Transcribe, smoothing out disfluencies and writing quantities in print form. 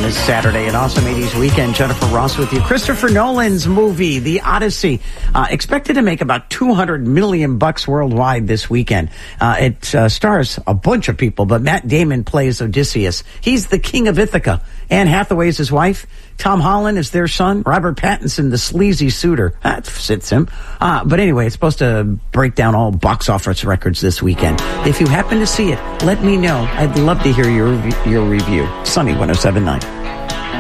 this Saturday. An awesome 80s weekend. Jennifer Ross with you. Christopher Nolan's movie, The Odyssey, expected to make about $200 million worldwide this weekend. It stars a bunch of people, but Matt Damon plays Odysseus. He's the king of Ithaca. Anne Hathaway's his wife. Tom Holland is their son. Robert Pattinson, the sleazy suitor. That fits him. But anyway, it's supposed to break down all box office records this weekend. If you happen to see it, let me know. I'd love to hear your review. Sunny 107.9.